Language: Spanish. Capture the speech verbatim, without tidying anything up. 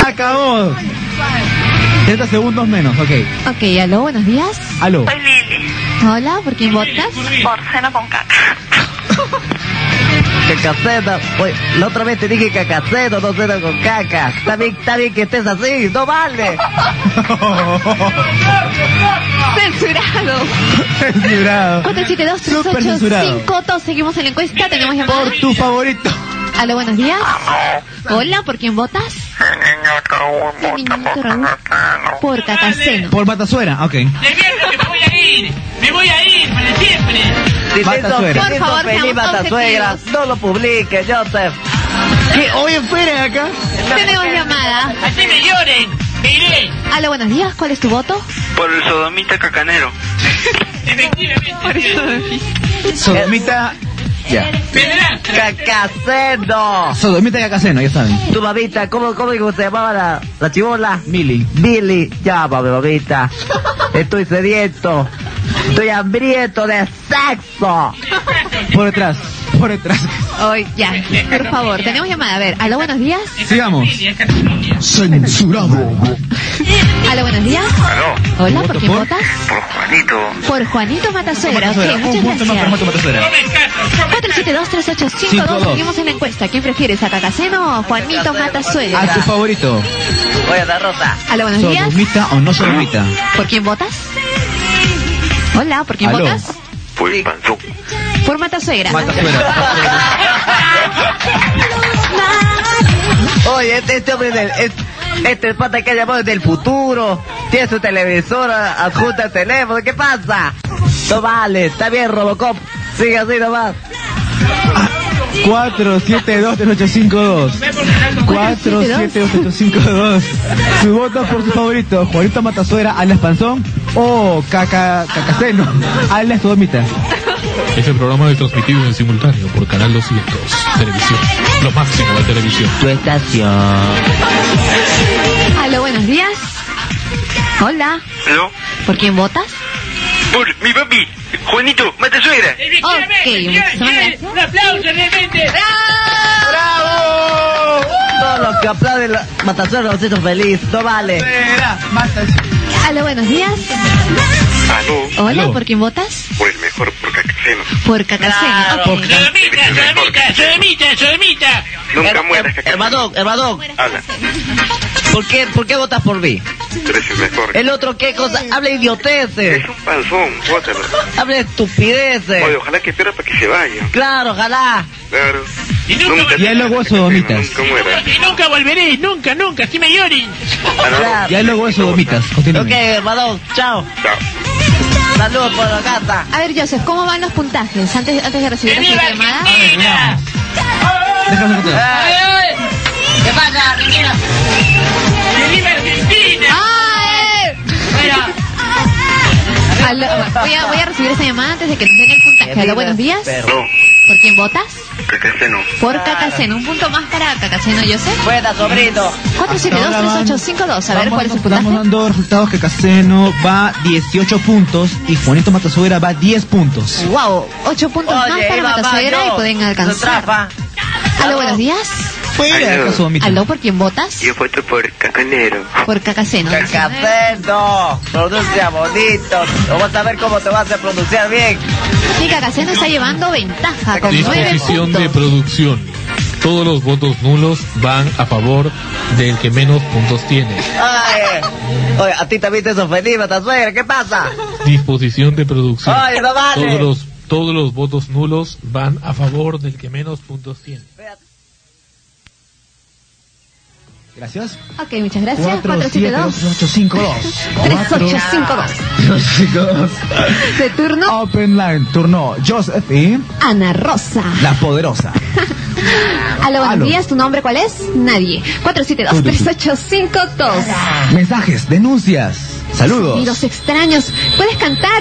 acabó. treinta segundos menos, ok. Ok, aló, buenos días. Aló. Soy Lili. Hola, ¿por quién votas? Por cena con caca. Cacaceno, oye, la otra vez te dije cacaceno, no cena con caca. Está bien, está bien que estés así, no vale. Censurado. Censurado. cuatro siete dos, tres Súper ocho censurado. cinco dos. Seguimos en la encuesta, tenemos llamada. Por tu favorito. Aló, buenos días. Hola, ¿por quién votas? El niño Niñito Raúl. Por Cacaceno. Por Matazuera, ok. ¡De mierda que me voy a ir! ¡Me voy a ir para siempre! Matazuera. Por favor, feliz seamos Matazuegra, objetivos. no lo publiques, Joseph. ¿Qué? Hoy fuera acá. Tenemos llamada. ¡Así me lloren! ¡Me iré! Aló, buenos días, ¿cuál es tu voto? Por el sodomita cacanero. Efectivamente. Sodomita. Ya. ¡Vendrán! Cacaceno. Sodomita Cacaceno, ya saben. Tu babita, ¿cómo, cómo digo, se llamaba la, la chibola? Mili. Billy, llámame, babita. Estoy sediento. Estoy hambriento de sexo. Por detrás. Por detrás. Hoy, ya, por favor, tenemos llamada. A ver, aló, buenos días. Sigamos. Censurado. Aló, buenos días. Aló. Hola, ¿Voto ¿por quién por? votas? Por Juanito. Por Juanito Matazuegra. Ok, Un muchas punto más para Mato gracias. Matazuera. cuatro siete dos, tres ocho cinco dos. Seguimos en la encuesta. ¿Quién prefieres, a Cacaceno o a Juanito Matazuegra? A tu favorito. Oye, la Rosa. Aló, buenos días. ¿Sodomita o no sodomita? ¿Por quién votas? Hola, ¿por quién Aló. votas? Por el panzón. Por Matazuegra. Matazuera. Oye, este, este hombre del... Este, este pata que ha llamado del futuro. Tiene su televisora, adjunta el teléfono. ¿Qué pasa? No vale, está bien, Robocop. Sigue así nomás. cuatro siete dos, tres ocho cinco dos. cuatro siete dos, tres ocho cinco dos. Su voto por su favorito. Juanito Matazuera, alias Panzón. O Caca, Cacaceno, alias Sodomita. Este programa es transmitido en simultáneo por Canal doscientos, televisión, lo máximo de televisión. Tu estación. Aló, buenos días. Hola, ¿Aló? ¿por quién votas? Por mi papi, Juanito Matazuegra. ¡Efectivamente! Ok, muchas gracias. ¡Un aplauso realmente! ¡Bravo! Todos los que aplauden la Matazuera los hizo feliz. No vale. Aló, buenos días. Aló. Hola, Aló. ¿por quién votas? Por el mejor, por Cacaceno. Por Cacaceno. Claro. Ok. ¡Sodomita, sodomita, sodomita, sodomita! Nunca mueras, Cacaceno. Hermano, hermano, Habla. ¿por qué, ¿por qué votas por mí? Tú eres el mejor. El otro, ¿qué cosa? Habla idioteces. Es un panzón, bótalo. Habla estupideces. Oye, ojalá que pierda para que se vaya. Claro, ojalá. Claro. Y nunca- Y él luego sodomitas. Nunca muera. Y nunca volveré, nunca, nunca, así me lloren. Ah, no. Claro. Ya luego es Sodomitas. Continúen. Ok, hermano, chao. Chao. Saludos por la casa. A ver, Joseph, ¿cómo van los puntajes? Antes, antes de recibir ¡Que la viva siguiente llamada. Argentina! Déjame continuar. ¡Ay, ay! ¿Qué pasa, Argentina? ¡Que viva Argentina! ¡Ay! Aló, voy, a, voy a recibir esa llamada antes de que nos den el puntaje. Aló, buenos días. No, ¿Por quién votas? Cacaceno. Por Cacaceno. Un punto más para Cacaceno, Joseph. Buena, sobrino. cuatro siete dos, tres ocho cinco dos. A ver, Vamos- ¿cuál es el Estamos puntaje? dando resultados que Cacaceno va dieciocho puntos y Juanito Matazuera va diez puntos. Wow, ocho puntos más Oye, para iba Matazuegra mal, y yo. pueden Su alcanzar. trafa. Aló, buenos días. Fuera Aló. acá Sodomita. Aló, ¿por quién votas? Yo voto por Cacanero. Por Cacaceno. Cacaceno. Pronuncia bonito. Vamos a ver cómo te vas a pronunciar bien. Y Cacaceno está llevando ventaja con nueve Disposición de puntos. producción. Todos los votos nulos van a favor del que menos puntos tiene. Ay, oye, a ti también te hizo feliz, Matazuegra. ¿Qué pasa? Disposición de producción. Ay, no vale. Todos los, todos los votos nulos van a favor del que menos puntos tiene. Gracias. Ok, muchas gracias. cuatro cuatro siete siete dos, dos, ocho cinco dos. tres ocho cinco dos. De turno, Open line, turno Joseph y Ana Rosa. la poderosa. Aló, buenos Aló. días. ¿Tu nombre cuál es? Nadie. cuatro siete dos, tres ocho cinco dos. Mensajes, denuncias, saludos. Y los extraños. ¿Puedes cantar?